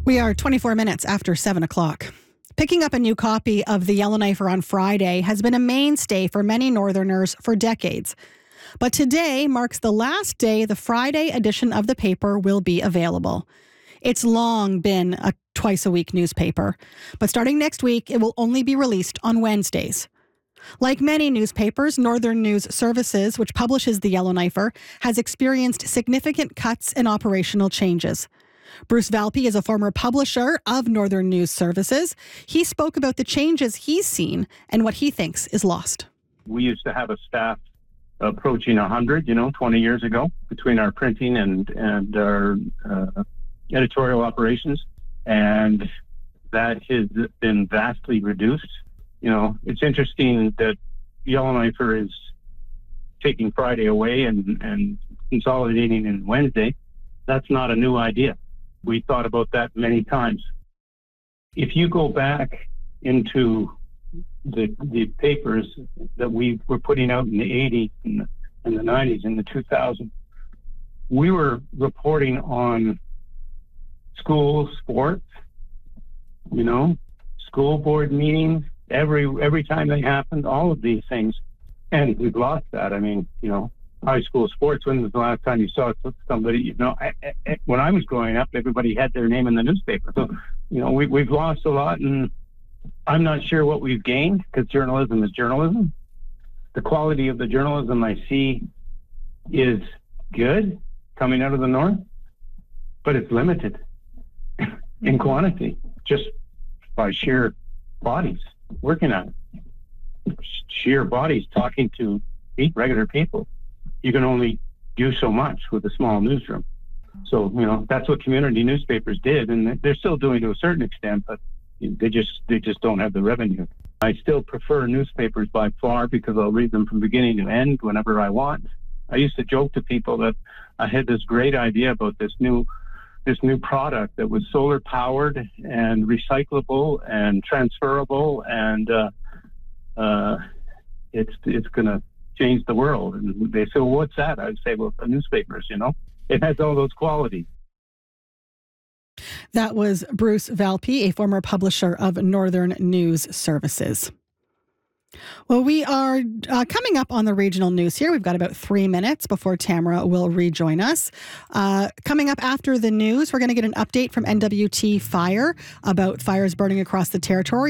We are 24 minutes after 7 o'clock. Picking up a new copy of the Yellowknifer on Friday has been a mainstay for many Northerners for decades. But today marks the last day the Friday edition of the paper will be available. It's long been a twice-a-week newspaper, but starting next week, it will only be released on Wednesdays. Like many newspapers, Northern News Services, which publishes the Yellowknifer, has experienced significant cuts and operational changes. Bruce Valpy is a former publisher of Northern News Services. He spoke about the changes he's seen and what he thinks is lost. We used to have a staff approaching 100, 20 years ago, between our printing and our editorial operations, and that has been vastly reduced. It's interesting that Yellowknifer is taking Friday away and consolidating in Wednesday. That's not a new idea. We thought about that many times. If you go back into the papers that we were putting out in the 80s and the 90s and the 2000s, we were reporting on school sports, school board meetings, every time they happened, all of these things. And we've lost that. High school sports, when was the last time you saw somebody, when I was growing up, everybody had their name in the newspaper. So, we've lost a lot, and I'm not sure what we've gained, because journalism is journalism. The quality of the journalism I see is good coming out of the North, but it's limited in quantity, just by sheer bodies working on it. Sheer bodies talking to regular people. You can only do so much with a small newsroom. So, that's what community newspapers did, and they're still doing to a certain extent, but they just don't have the revenue. I still prefer newspapers by far, because I'll read them from beginning to end whenever I want. I used to joke to people that I had this great idea about this new product that was solar powered and recyclable and transferable, and it's going to change the world. And they say, well, what's that? I'd say, well, the newspapers, it has all those qualities. That was Bruce Valpy, a former publisher of Northern News Services. Well, we are coming up on the regional news here. We've got about 3 minutes before Tamara will rejoin us. Coming up after the news, we're going to get an update from NWT Fire about fires burning across the territory.